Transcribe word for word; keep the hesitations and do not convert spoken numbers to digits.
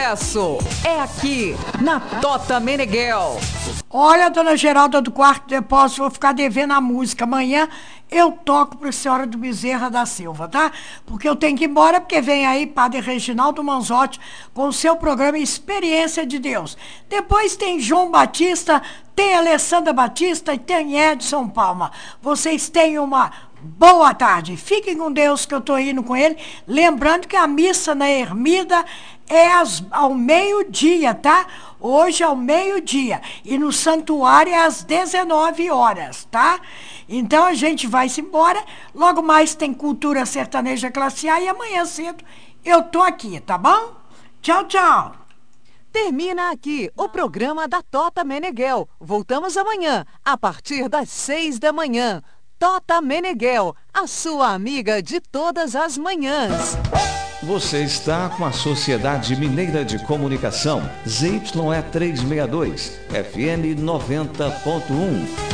sucesso é aqui na Tota Meneghel. Olha, dona Geralda do Quarto Depósito, vou ficar devendo a música. Amanhã eu toco para a senhora do Bezerra da Silva, tá? Porque eu tenho que ir embora, porque vem aí Padre Reginaldo Manzotti com o seu programa Experiência de Deus. Depois tem João Batista, tem Alessandra Batista e tem Edson Palma. Vocês têm uma boa tarde. Fiquem com Deus, que eu tô indo com ele. Lembrando que a missa na Ermida é às, ao meio-dia, tá? Hoje ao meio-dia. E no santuário é às dezenove horas, tá? Então a gente vai-se embora. Logo mais tem Cultura Sertaneja Classe A e amanhã cedo eu tô aqui, tá bom? Tchau, tchau. Termina aqui o programa da Tota Meneghel. Voltamos amanhã, a partir das seis da manhã. Tota Meneghel, a sua amiga de todas as manhãs. Você está com a Sociedade Mineira de Comunicação, Z Y E trezentos e sessenta e dois, F M noventa ponto um.